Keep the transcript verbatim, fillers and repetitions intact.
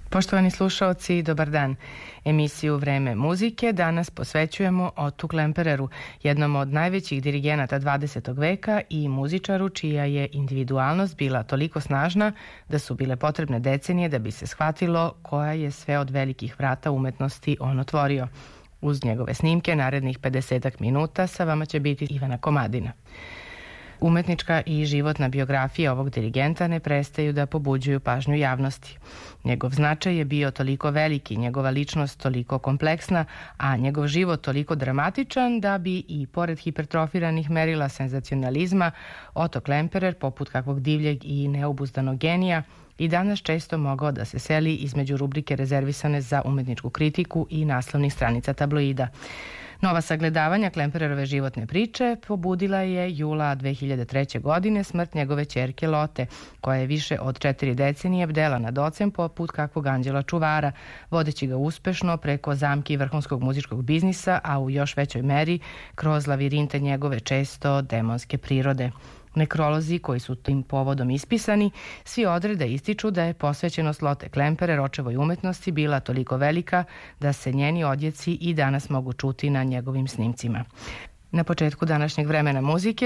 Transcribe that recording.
Poštovani slušaoci, dobar dan. Emisiju Vreme muzike danas posvećujemo Ottu Klempereru, jednom od najvećih dirigenata dvadesetog veka i muzičaru čija je individualnost bila toliko snažna da su bile potrebne decenije da bi se shvatilo koja je sve od velikih vrata umetnosti on otvorio. Uz njegove snimke narednih pedesetak minuta sa vama će biti Ivana Komadina. Umetnička i životna biografija ovog dirigenta ne prestaju da pobuđuju pažnju javnosti. Njegov značaj je bio toliko veliki, njegova ličnost toliko kompleksna, a njegov život toliko dramatičan da bi i pored hipertrofiranih merila senzacionalizma Otto Klemperer, poput kakvog divljeg i neobuzdanog genija, i danas često mogao da se seli između rubrike rezervisane za umetničku kritiku i naslovnih stranica tabloida. Nova sagledavanja Klempererove životne priče pobudila je jula dve hiljade treće. godine smrt njegove ćerke Lotte, koja je više od četiri decenije bdela nad ocem poput kakvog anđela čuvara, vodeći ga uspešno preko zamki vrhunskog muzičkog biznisa, a u još većoj meri kroz lavirinte njegove često demonske prirode. Nekrolozi koji su tim povodom ispisani svi odreda ističu da je posvećenost Lotte Klemperer očevoj umetnosti bila toliko velika da se njeni odjeci i danas mogu čuti na njegovim snimcima. Na početku današnjeg Vremena muzike